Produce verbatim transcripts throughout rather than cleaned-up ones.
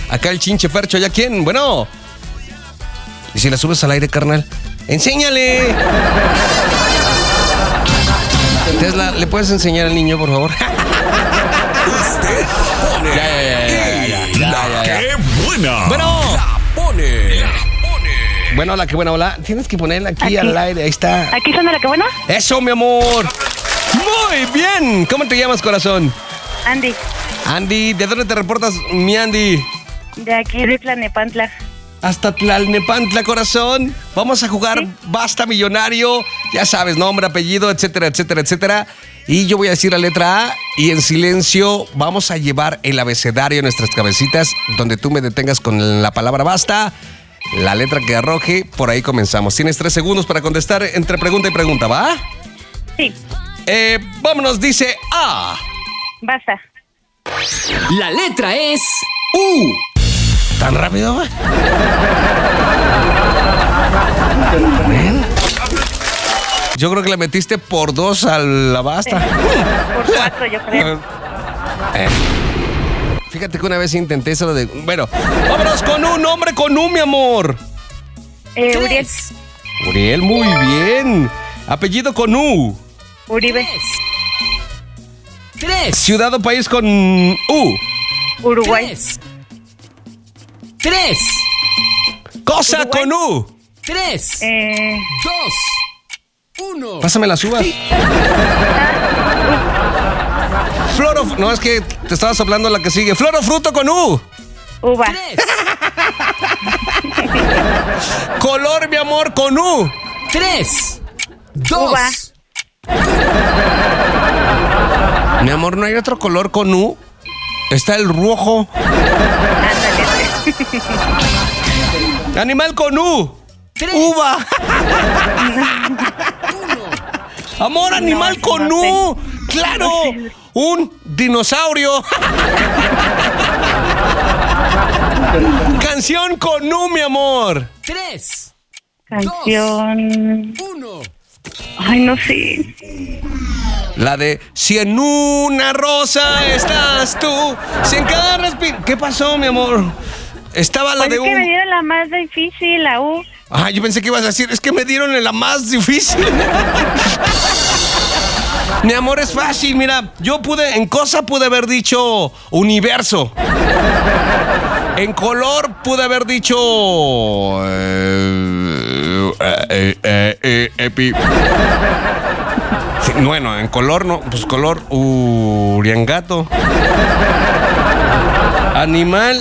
Acá el chinche Fercho, ¿ya quién? Bueno. ¿Y si la subes al aire, carnal? ¡Enséñale! Tesla, ¿le puedes enseñar al niño, por favor? Usted pone. Ya, ya, ya, ya, ya, ya, ya, ya. ¡Qué buena! Bueno. La pone. La pone. Bueno, la que buena, hola. Tienes que ponerla aquí, Aquí. al aire, ahí está. ¿Aquí son de la que buena? ¡Eso, mi amor! ¡Muy bien! ¿Cómo te llamas, corazón? Andy, Andy, ¿de dónde te reportas, mi Andy? de aquí de Tlalnepantla. Hasta Tlalnepantla, corazón. Vamos a jugar Sí. Basta Millonario. Ya sabes, nombre, apellido, etcétera, etcétera, etcétera. Y yo voy a decir la letra A y en silencio vamos a llevar el abecedario a nuestras cabecitas donde tú me detengas con la palabra basta. La letra que arroje, por ahí comenzamos. Tienes tres segundos para contestar entre pregunta y pregunta, ¿va? Sí, Eh, vámonos, dice A. basta. La letra es U. ¿Tan rápido, güey? ¿Ven? Yo creo que le metiste por dos a la basta. Por cuatro, yo creo. Eh, Fíjate que una vez intenté eso de... Bueno, vámonos con un nombre con U, mi amor. Eh, Uriel, Tres. Uriel, muy bien. Apellido con U. Uribe, Tres. Ciudad o país con U. Uruguay, Tres. Tres. Cosa Uruguay. con U. Tres. eh, Dos. Uno. Pásame las uvas. Flor o... No, es que te estaba soplando la que sigue. Flor o fruto con U. uva, Tres. Color, mi amor, con U. Tres. Dos. Uva. Mi amor, ¿no hay otro color con U? Está el rojo. ándale. Animal con U. Tres. Uva. Amor, animal No, con no U. Claro. Un dinosaurio. Canción con U, mi amor. Tres. Canción. Uno. Ay, no sé. La de si en una rosa estás tú, si en cada respiro... ¿Qué pasó, mi amor? Estaba la Pues de es que me un... dieron la más difícil, la U. Ah, yo pensé que ibas a decir, es que me dieron en la más difícil. Mi amor, es fácil, mira, yo pude, en cosa pude haber dicho universo. En color pude haber dicho... eh, eh, eh, eh, epi. Sí, bueno, en color no, pues color uriangato. Animal,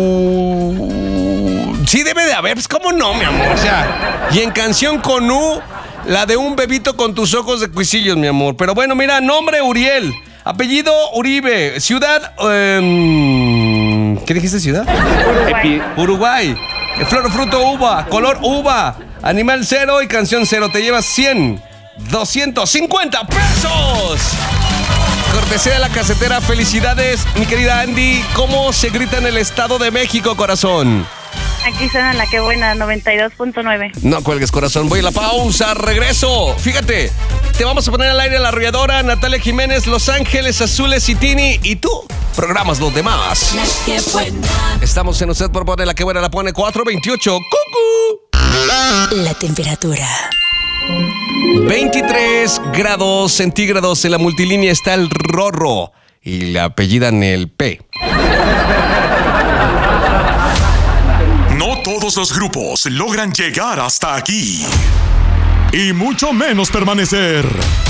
uh, sí debe de haber, pues cómo no, mi amor, o sea, y en canción con U, la de un bebito con tus ojos de cuisillos, mi amor. Pero bueno, mira, nombre Uriel, apellido Uribe, ciudad, um, ¿qué dijiste ciudad? Uruguay. Uruguay, flor o fruto uva, color uva, animal cero y canción cero, te llevas cien, doscientos cincuenta pesos. Cortesía de la casetera, felicidades, mi querida Andy. ¿Cómo se grita en el Estado de México, corazón? Aquí suena la que buena, noventa y dos punto nueve. No cuelgues, corazón. Voy a la pausa, regreso. Fíjate, te vamos a poner al aire la arrolladora, Natalia Jiménez, Los Ángeles Azules y Tini. Y tú, programas los demás. La que buena. Estamos en Usted por Poner, la que buena la pone cuatro veintiocho. ¡Cucú! La temperatura. veintitrés grados centígrados. En la multilínea está el Rorro y le apellidan el P. No todos los grupos logran llegar hasta aquí. Y mucho menos permanecer.